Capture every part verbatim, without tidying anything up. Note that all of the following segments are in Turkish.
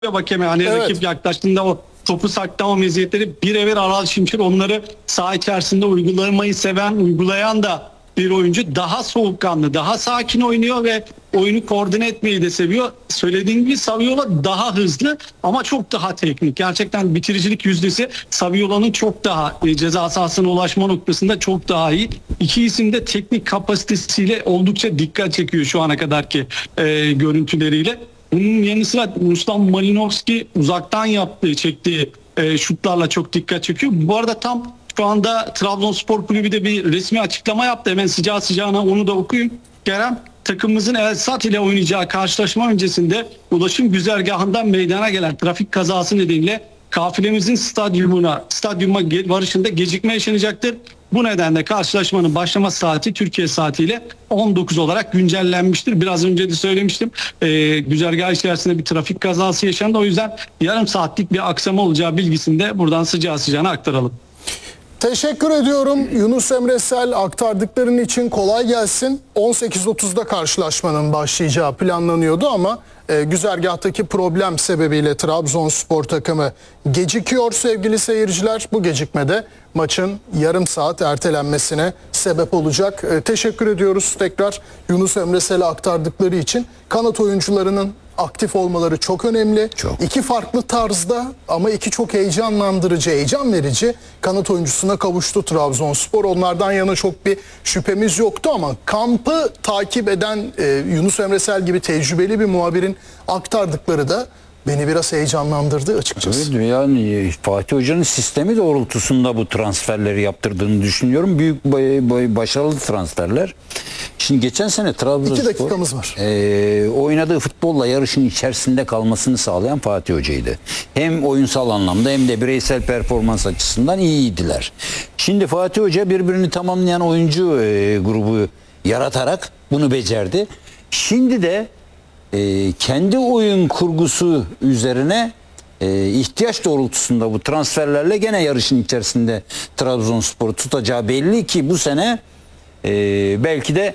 Vakeme hani Evet. rakip yaklaştığında o topu saklama meziyetleri birebir Aral Şimşek onları saha içerisinde uygulamayı seven, uygulayan da bir oyuncu. Daha soğukkanlı, daha sakin oynuyor ve oyunu koordine etmeyi de seviyor. Söylediğim gibi Saviola daha hızlı ama çok daha teknik. Gerçekten bitiricilik yüzdesi Saviola'nın çok daha e, ceza sahasına ulaşma noktasında çok daha iyi. İki isim de teknik kapasitesiyle oldukça dikkat çekiyor şu ana kadarki e, görüntüleriyle. Bunun yanı sıra Ruslan Malinovski uzaktan yaptığı, çektiği e, şutlarla çok dikkat çekiyor. Bu arada tam şu anda Trabzonspor Kulübü de bir resmi açıklama yaptı. Hemen sıcağı sıcağına onu da okuyayım. Kerem, takımımızın El Satt ile oynayacağı karşılaşma öncesinde ulaşım güzergahından meydana gelen trafik kazası nedeniyle kafilemizin stadyumuna, stadyuma varışında gecikme yaşanacaktır. Bu nedenle karşılaşmanın başlama saati Türkiye saatiyle on dokuz olarak güncellenmiştir. Biraz önce de söylemiştim. Ee, güzergah içerisinde bir trafik kazası yaşandı. O yüzden yarım saatlik bir aksama olacağı bilgisini de buradan sıcağı sıcağına aktaralım. Teşekkür ediyorum Yunus Emre Sel, aktardıkların için. Kolay gelsin. on sekiz otuzda karşılaşmanın başlayacağı planlanıyordu ama e, güzergahtaki problem sebebiyle Trabzonspor takımı gecikiyor sevgili seyirciler. Bu gecikmede maçın yarım saat ertelenmesine sebep olacak. E, teşekkür ediyoruz tekrar Yunus Emre Sel'e aktardıkları için. Kanat oyuncularının aktif olmaları çok önemli. Çok. İki farklı tarzda ama iki çok heyecanlandırıcı, heyecan verici kanat oyuncusuna kavuştu Trabzonspor. Onlardan yana çok bir şüphemiz yoktu ama kampı takip eden e, Yunus Emre Sel gibi tecrübeli bir muhabirin aktardıkları da beni biraz heyecanlandırdı açıkçası. Evet, yani Fatih Hoca'nın sistemi doğrultusunda bu transferleri yaptırdığını düşünüyorum. Büyük başarılı transferler. Şimdi geçen sene Trabzonspor İki dakikamız var. E, oynadığı futbolla yarışın içerisinde kalmasını sağlayan Fatih Hoca'ydı. Hem oyunsal anlamda hem de bireysel performans açısından iyiydiler. Şimdi Fatih Hoca birbirini tamamlayan oyuncu e, grubu yaratarak bunu becerdi. Şimdi de e, kendi oyun kurgusu üzerine e, ihtiyaç doğrultusunda bu transferlerle gene yarışın içerisinde Trabzonspor'u tutacağı belli ki bu sene e, belki de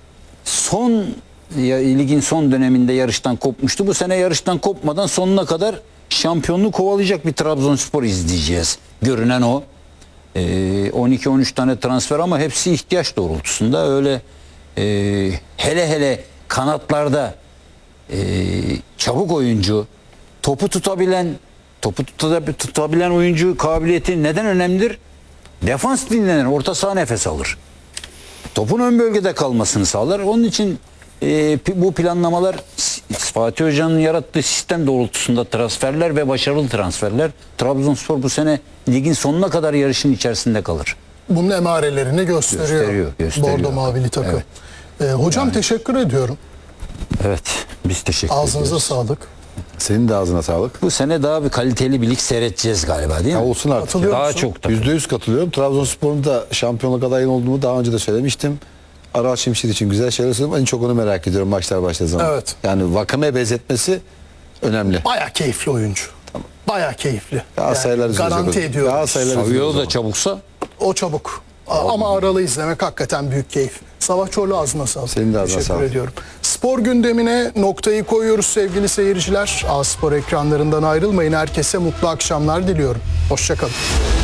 son ya, ligin son döneminde yarıştan kopmuştu. Bu sene yarıştan kopmadan sonuna kadar şampiyonluğu kovalayacak bir Trabzonspor izleyeceğiz. Görünen o. E, on iki on üç tane transfer ama hepsi ihtiyaç doğrultusunda. Öyle e, hele hele kanatlarda e, çabuk oyuncu, topu tutabilen topu tutabilen oyuncu kabiliyeti neden önemlidir? Defans dinlenir, orta saha nefes alır. Topun ön bölgede kalmasını sağlar. Onun için e, bu planlamalar Fatih Hoca'nın yarattığı sistem doğrultusunda transferler ve başarılı transferler. Trabzonspor bu sene ligin sonuna kadar yarışın içerisinde kalır. Bunun emarelerini gösteriyor. Gösteriyor, gösteriyor. Bordo mavili takım. Evet. Ee, hocam yani. Teşekkür ediyorum. Evet, biz teşekkür ediyoruz. Ağzınıza sağlık. Senin de ağzına sağlık. Bu sene daha bir kaliteli bir lig seyredeceğiz galiba değil mi? Ya olsun artık. Katılıyor Daha musun? çok da. yüzde yüz katılıyorum. Trabzonspor'un da şampiyonluk adayı olduğunu daha önce de söylemiştim. Aral Şimşek için güzel şeyler söyledim. En çok onu merak ediyorum maçlar başladığı zaman. Evet. Yani Vakame benzetmesi önemli. Baya keyifli oyuncu. Tamam. Baya keyifli. Galatasaraylar yani garanti ediyorum. Galatasaraylar Saviola da çabuksa. O çabuk. A- Ama Aral'ı izlemek hakikaten büyük keyif. Sabah Çorlu ağzına sağlık. Senin de ağzına Teşekkür sağlık. ediyorum. Spor gündemine noktayı koyuyoruz sevgili seyirciler. A Spor ekranlarından ayrılmayın. Herkese mutlu akşamlar diliyorum. Hoşça kalın.